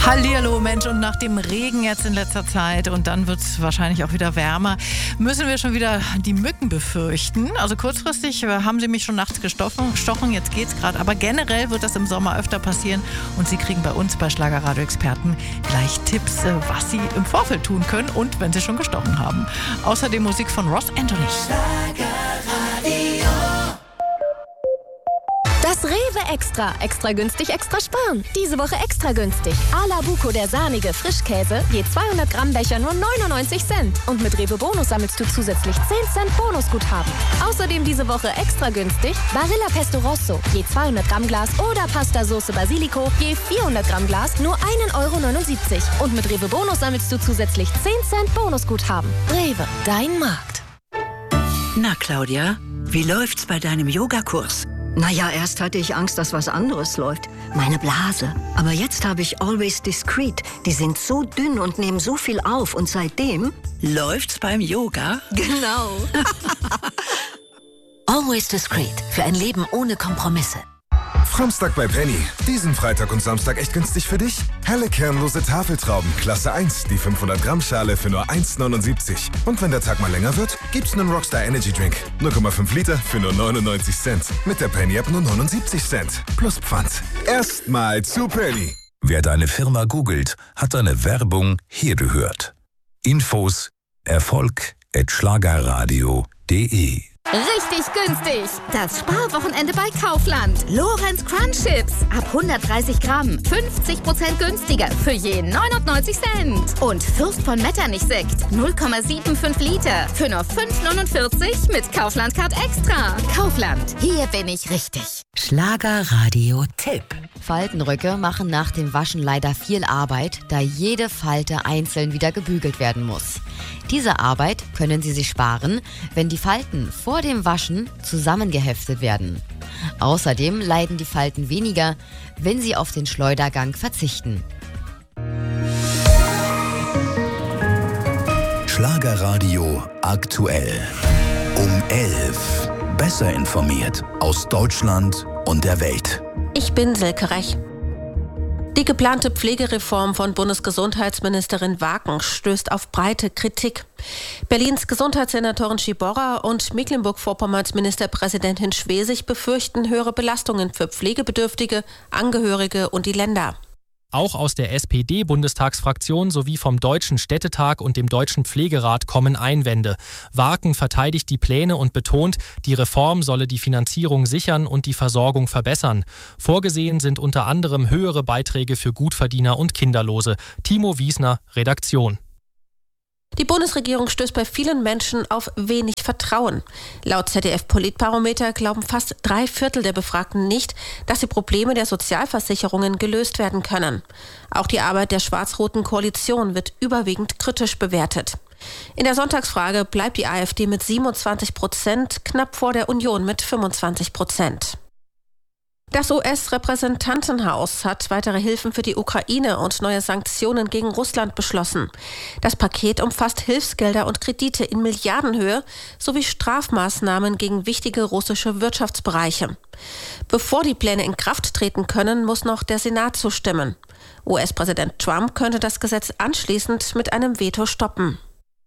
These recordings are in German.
Hallihallo Mensch, und nach dem Regen jetzt in letzter Zeit und dann wird es wahrscheinlich auch wieder wärmer, müssen wir schon wieder die Mücken befürchten. Also kurzfristig haben sie mich schon nachts gestochen, jetzt geht's gerade, aber generell wird das im Sommer öfter passieren und Sie kriegen bei uns bei Schlagerradio-Experten gleich Tipps, was Sie im Vorfeld tun können und wenn Sie schon gestochen haben. Außerdem Musik von Ross Anthony. Das Rewe Extra. Extra günstig, extra sparen. Diese Woche extra günstig. A-la Buco, der sahnige Frischkäse, je 200 Gramm Becher nur 99 Cent. Und mit Rewe Bonus sammelst du zusätzlich 10 Cent Bonusguthaben. Außerdem diese Woche extra günstig Barilla Pesto Rosso, je 200 Gramm Glas oder Pasta Soße Basilico, je 400 Gramm Glas nur 1,79 €. Und mit Rewe Bonus sammelst du zusätzlich 10 Cent Bonusguthaben. Rewe, dein Markt. Na Claudia, wie läuft's bei deinem Yogakurs? Naja, erst hatte ich Angst, dass was anderes läuft. Meine Blase. Aber jetzt habe ich Always Discreet. Die sind so dünn und nehmen so viel auf. Und seitdem... Läuft's beim Yoga? Genau. Always Discreet. Für ein Leben ohne Kompromisse. Samstag bei Penny. Diesen Freitag und Samstag echt günstig für dich? Helle kernlose Tafeltrauben, Klasse 1, die 500 Gramm Schale für nur 1,79. Und wenn der Tag mal länger wird, gibt's einen Rockstar Energy Drink. 0,5 Liter für nur 99 Cent. Mit der Penny App nur 79 Cent. Plus Pfand. Erstmal zu Penny. Wer deine Firma googelt, hat deine Werbung hier gehört. Infos erfolg@schlagerradio.de. Richtig günstig! Das Sparwochenende bei Kaufland. Lorenz Crunch Chips. Ab 130 Gramm. 50% günstiger. Für je 99 Cent. Und Fürst von Metternich Sekt. 0,75 Liter. Für nur 5,49 mit Kaufland Card Extra. Kaufland. Hier bin ich richtig. Schlagerradio-Tipp. Faltenröcke machen nach dem Waschen leider viel Arbeit, da jede Falte einzeln wieder gebügelt werden muss. Diese Arbeit können Sie sich sparen, wenn die Falten vor dem Waschen zusammengeheftet werden. Außerdem leiden die Falten weniger, wenn Sie auf den Schleudergang verzichten. Schlagerradio aktuell. Um 11. Besser informiert aus Deutschland und der Welt. Ich bin Silke Rech. Die geplante Pflegereform von Bundesgesundheitsministerin Waken stößt auf breite Kritik. Berlins Gesundheitssenatorin Schiborra und Mecklenburg-Vorpommerns Ministerpräsidentin Schwesig befürchten höhere Belastungen für Pflegebedürftige, Angehörige und die Länder. Auch aus der SPD-Bundestagsfraktion sowie vom Deutschen Städtetag und dem Deutschen Pflegerat kommen Einwände. Waken verteidigt die Pläne und betont, die Reform solle die Finanzierung sichern und die Versorgung verbessern. Vorgesehen sind unter anderem höhere Beiträge für Gutverdiener und Kinderlose. Timo Wiesner, Redaktion. Die Bundesregierung stößt bei vielen Menschen auf wenig Vertrauen. Laut ZDF-Politbarometer glauben fast 3/4 der Befragten nicht, dass die Probleme der Sozialversicherungen gelöst werden können. Auch die Arbeit der schwarz-roten Koalition wird überwiegend kritisch bewertet. In der Sonntagsfrage bleibt die AfD mit 27%, knapp vor der Union mit 25%. Das US-Repräsentantenhaus hat weitere Hilfen für die Ukraine und neue Sanktionen gegen Russland beschlossen. Das Paket umfasst Hilfsgelder und Kredite in Milliardenhöhe sowie Strafmaßnahmen gegen wichtige russische Wirtschaftsbereiche. Bevor die Pläne in Kraft treten können, muss noch der Senat zustimmen. US-Präsident Trump könnte das Gesetz anschließend mit einem Veto stoppen.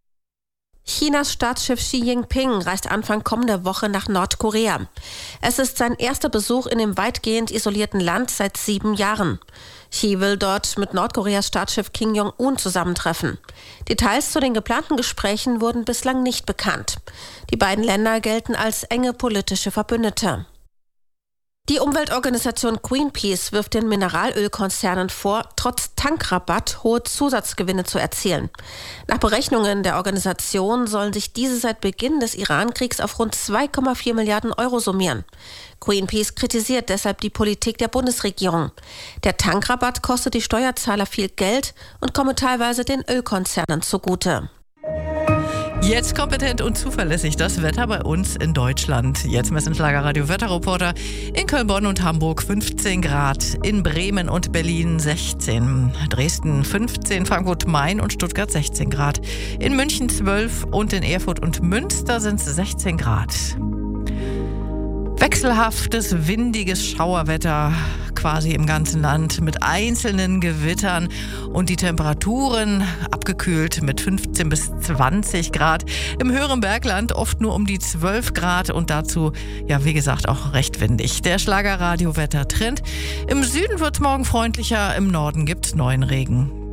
Chinas Staatschef Xi Jinping reist Anfang kommender Woche nach Nordkorea. Es ist sein erster Besuch in dem weitgehend isolierten Land seit 7 Jahren. Xi will dort mit Nordkoreas Staatschef Kim Jong-un zusammentreffen. Details zu den geplanten Gesprächen wurden bislang nicht bekannt. Die beiden Länder gelten als enge politische Verbündete. Die Umweltorganisation Greenpeace wirft den Mineralölkonzernen vor, trotz Tankrabatt hohe Zusatzgewinne zu erzielen. Nach Berechnungen der Organisation sollen sich diese seit Beginn des Iran-Kriegs auf rund 2,4 Milliarden Euro summieren. Greenpeace kritisiert deshalb die Politik der Bundesregierung. Der Tankrabatt kostet die Steuerzahler viel Geld und komme teilweise den Ölkonzernen zugute. Jetzt kompetent und zuverlässig das Wetter bei uns in Deutschland. Jetzt messen Schlagerradio Wetterreporter in Köln, Bonn und Hamburg 15 Grad, in Bremen und Berlin 16, Dresden 15, Frankfurt, Main und Stuttgart 16 Grad, in München 12 und in Erfurt und Münster sind es 16 Grad. Wechselhaftes, windiges Schauerwetter quasi im ganzen Land mit einzelnen Gewittern und die Temperaturen abgekühlt mit 15 bis 20 Grad. Im höheren Bergland oft nur um die 12 Grad und dazu, ja, wie gesagt, auch recht windig. Der Schlagerradio-Wettertrend. Im Süden wird es morgen freundlicher, im Norden gibt es neuen Regen.